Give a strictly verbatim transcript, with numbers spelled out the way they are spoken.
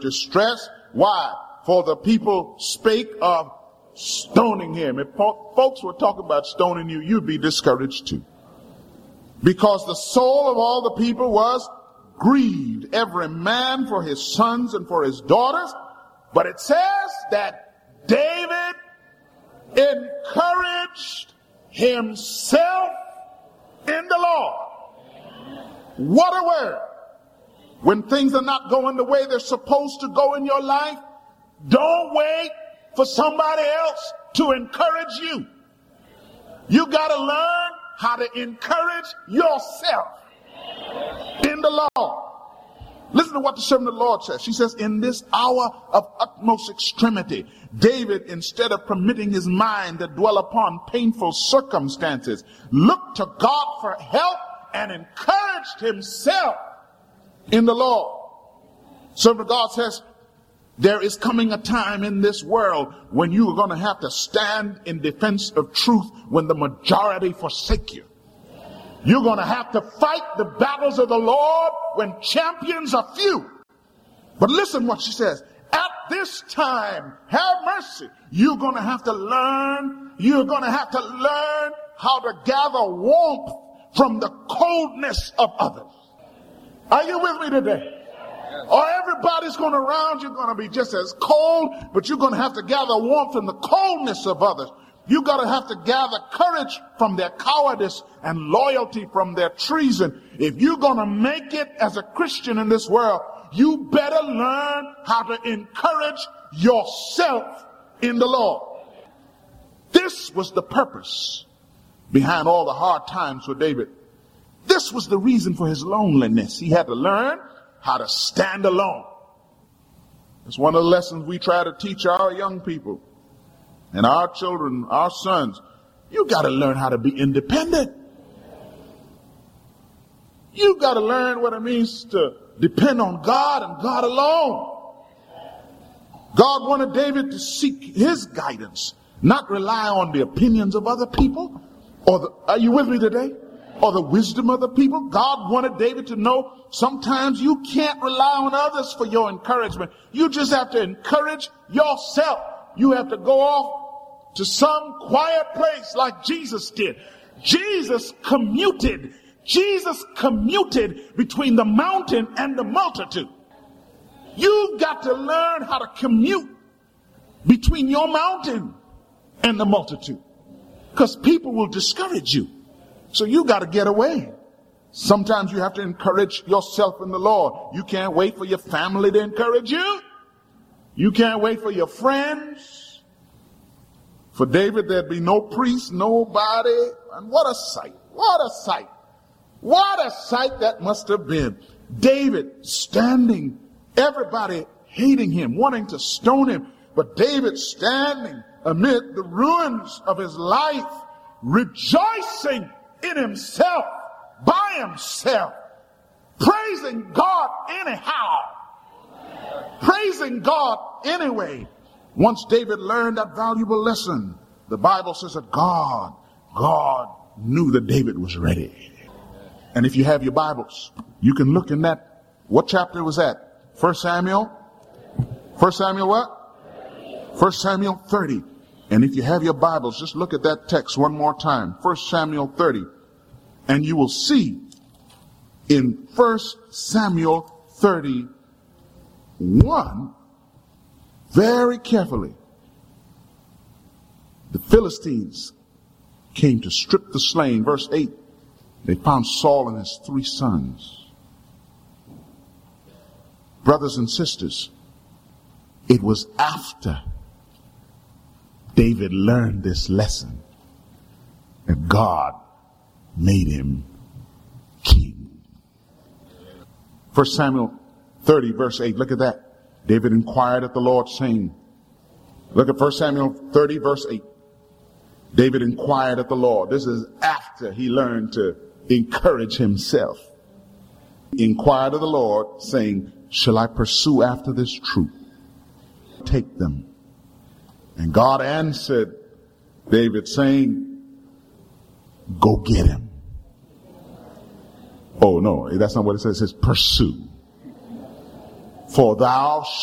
distress. Why? For the people spake of stoning him. If po- folks were talking about stoning you, you'd be discouraged too. Because the soul of all the people was grieved, every man for his sons and for his daughters. But it says that David encouraged himself in the Lord. What a word. When things are not going the way they're supposed to go in your life, don't wait for somebody else to encourage you. You got to learn how to encourage yourself in the Lord. Listen to what the servant of the Lord says. She says, in this hour of utmost extremity, David, instead of permitting his mind to dwell upon painful circumstances, looked to God for help and encouraged himself in the Lord. Servant of God says, there is coming a time in this world when you are going to have to stand in defense of truth when the majority forsake you. You're going to have to fight the battles of the Lord when champions are few. But listen what she says. At this time, have mercy. You're going to have to learn. You're going to have to learn how to gather warmth from the coldness of others. Are you with me today? Or everybody's going around you going to be just as cold, but you're going to have to gather warmth from the coldness of others. You got to have to gather courage from their cowardice and loyalty from their treason. If you're going to make it as a Christian in this world, you better learn how to encourage yourself in the Lord. This was the purpose behind all the hard times for David. This was the reason for his loneliness. He had to learn how to stand alone. It's one of the lessons we try to teach our young people and our children, our sons. You got to learn how to be independent. You got to learn what it means to depend on God and God alone. God wanted David to seek his guidance, not rely on the opinions of other people. Or the, are you with me today? Or the wisdom of the people. God wanted David to know sometimes you can't rely on others for your encouragement. You just have to encourage yourself. You have to go off to some quiet place like Jesus did. Jesus commuted. Jesus commuted between the mountain and the multitude. You've got to learn how to commute between your mountain and the multitude. Because people will discourage you. So you got to get away. Sometimes you have to encourage yourself in the Lord. You can't wait for your family to encourage you. You can't wait for your friends. For David, there'd be no priest, nobody. And what a sight. What a sight. What a sight that must have been. David standing, everybody hating him, wanting to stone him. But David standing amid the ruins of his life, rejoicing in himself, by himself, praising God anyhow, praising God anyway. Once David learned that valuable lesson, the Bible says that God, God knew that David was ready. And if you have your Bibles, you can look in that. What chapter was that? First Samuel? First Samuel what? First Samuel thirty. And if you have your Bibles, just look at that text one more time. First Samuel thirty. And you will see in First Samuel thirty-one, very carefully, the Philistines came to strip the slain. Verse eight, they found Saul and his three sons. Brothers and sisters, it was after David learned this lesson that God made him king. First Samuel thirty, verse eight. Look at that. David inquired at the Lord, saying, look at First Samuel thirty, verse eight. David inquired at the Lord. This is after he learned to encourage himself. He inquired of the Lord, saying, shall I pursue after this troop? Take them. And God answered David, saying, go get him. Oh, no, that's not what it says. It says pursue. For thou